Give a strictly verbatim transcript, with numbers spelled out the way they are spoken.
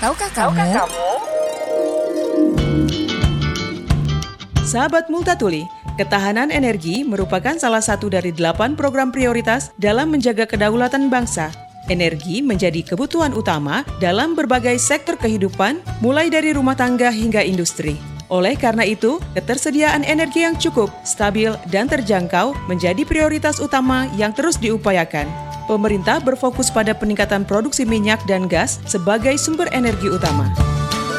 Tahukah kamu? Tahukah kamu? Sahabat Multatuli, ketahanan energi merupakan salah satu dari delapan program prioritas dalam menjaga kedaulatan bangsa. Energi menjadi kebutuhan utama dalam berbagai sektor kehidupan, mulai dari rumah tangga hingga industri. Oleh karena itu, ketersediaan energi yang cukup, stabil, dan terjangkau menjadi prioritas utama yang terus diupayakan. Pemerintah berfokus pada peningkatan produksi minyak dan gas sebagai sumber energi utama.